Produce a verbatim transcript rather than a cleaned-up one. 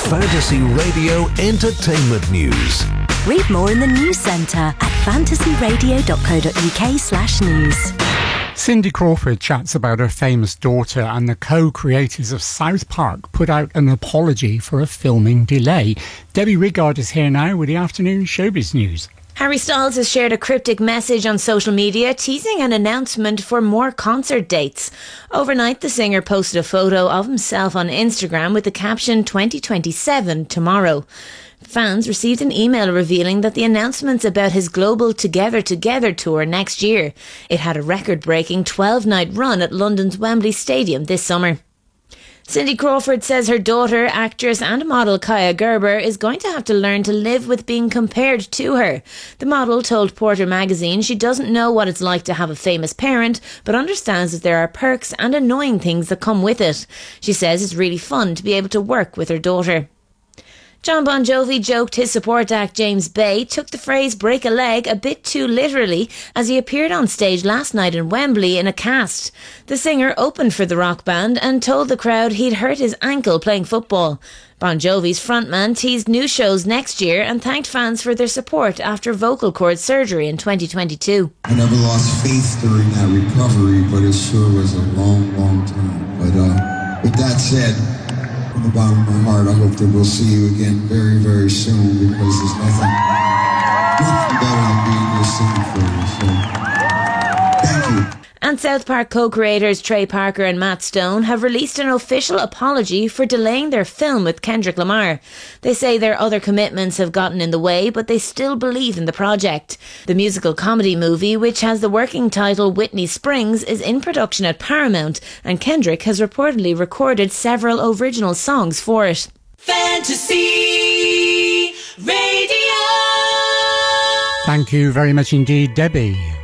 Fantasy Radio Entertainment News. Read more in the News Centre at fantasyradio.co.uk slash news. Cindy Crawford chats about her famous daughter, and the co-creators of South Park put out an apology for a filming delay. Debbie Riggard is here now with the afternoon showbiz news. Harry Styles has shared a cryptic message on social media teasing an announcement for more concert dates. Overnight, the singer posted a photo of himself on Instagram with the caption twenty twenty-seven tomorrow. Fans received an email revealing that the announcement's about his global Together Together tour next year. It had a record-breaking twelve-night run at London's Wembley Stadium this summer. Cindy Crawford says her daughter, actress and model Kaya Gerber, is going to have to learn to live with being compared to her. The model told Porter magazine she doesn't know what it's like to have a famous parent, but understands that there are perks and annoying things that come with it. She says it's really fun to be able to work with her daughter. Jon Bon Jovi joked his support act James Bay took the phrase break a leg a bit too literally as he appeared on stage last night in Wembley in a cast. The singer opened for the rock band and told the crowd he'd hurt his ankle playing football. Bon Jovi's frontman teased new shows next year and thanked fans for their support after vocal cord surgery in twenty twenty-two. I never lost faith during that recovery, but it sure was a long, long time. But uh, with that said, from the bottom of my heart, I hope that we'll see you again very, very soon, because there's nothing, nothing better than being here singing for you. So, thank you. And South Park co-creators Trey Parker and Matt Stone have released an official apology for delaying their film with Kendrick Lamar. They say their other commitments have gotten in the way, but they still believe in the project. The musical comedy movie, which has the working title Whitney Springs, is in production at Paramount, and Kendrick has reportedly recorded several original songs for it. Fantasy Radio. Thank you very much indeed, Debbie.